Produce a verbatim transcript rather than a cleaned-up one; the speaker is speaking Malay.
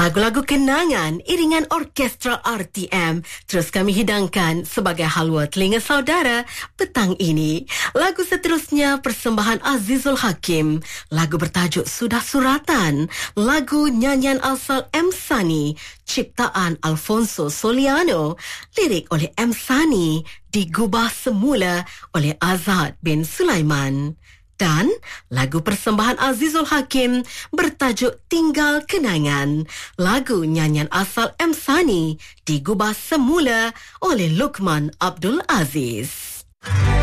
Lagu-lagu kenangan iringan orkestra R T M terus kami hidangkan sebagai halwa telinga saudara petang ini. Lagu seterusnya persembahan Azizul Hakim. Lagu bertajuk Sudah Suratan. Lagu nyanyian asal M. Sani. Ciptaan Alfonso Soliano. Lirik oleh M. Sani. Digubah semula oleh Azad bin Sulaiman. Dan lagu persembahan Azizul Hakim bertajuk Tinggal Kenangan. Lagu nyanyian asal M. Sani digubah semula oleh Luqman Abdul Aziz.